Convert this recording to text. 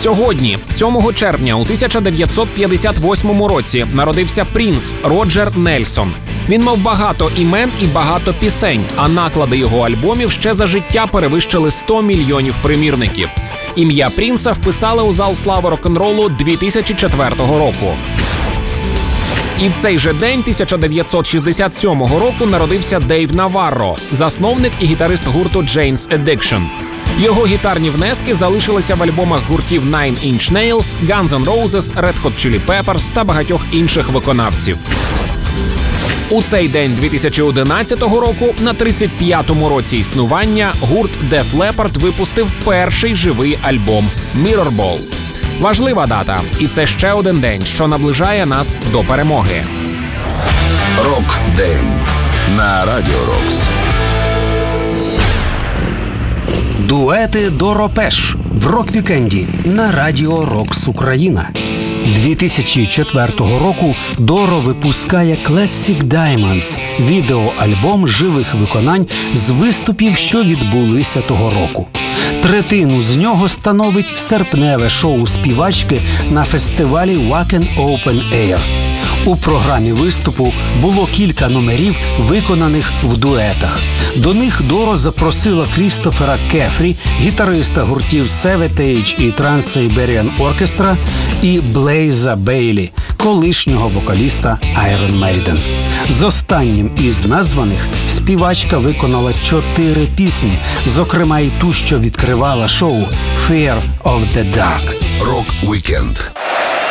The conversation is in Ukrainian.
Сьогодні, 7 червня у 1958 році, народився принц Роджер Нельсон. Він мав багато імен і багато пісень, а наклади його альбомів ще за життя перевищили 100 мільйонів примірників. Ім'я принца вписали у зал слави рок-н-ролу 2004 року. І в цей же день 1967 року народився Дейв Наварро, засновник і гітарист гурту Jane's Addiction. Його гітарні внески залишилися в альбомах гуртів Nine Inch Nails, Guns N' Roses, Red Hot Chili Peppers та багатьох інших виконавців. У цей день 2011 року, на 35-му році існування, гурт Def Leppard випустив перший живий альбом «Mirrorball». Важлива дата, і це ще один день, що наближає нас до перемоги. Рок-день на Радіо Рокс. Дуети Доро Пеш в рок-вікенді на Радіо Рокс Україна. 2004 року Доро випускає Classic Diamonds – відеоальбом живих виконань з виступів, що відбулися того року. Третину з нього становить серпневе шоу співачки на фестивалі Wacken Open Air. У програмі виступу було кілька номерів, виконаних в дуетах. До них Доро запросила Крістофера Кефрі, гітариста гуртів Savatage і Trans-Siberian Orchestra, і Блейза Бейлі, колишнього вокаліста Iron Maiden. З останнім із названих співачка виконала 4 пісні, зокрема й ту, що відкривала шоу «Fear of the Dark». Рок-вікенд